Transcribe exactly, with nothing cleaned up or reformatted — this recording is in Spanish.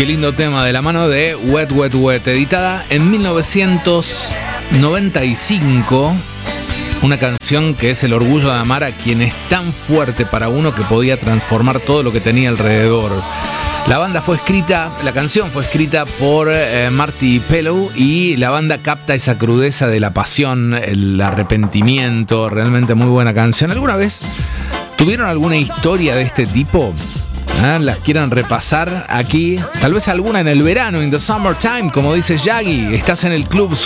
Qué lindo tema, de la mano de Wet Wet Wet, editada en mil novecientos noventa y cinco. Una canción que es el orgullo de amar a quien es tan fuerte para uno que podía transformar todo lo que tenía alrededor. La banda fue escrita, la canción fue escrita por eh, Marty Pellow, y la banda capta esa crudeza de la pasión, el arrepentimiento. Realmente muy buena canción. ¿Alguna vez tuvieron alguna historia de este tipo? ¿Ah? Las quieran repasar aquí. Tal vez alguna en el verano, in the summertime, como dice Yagi. Estás en el club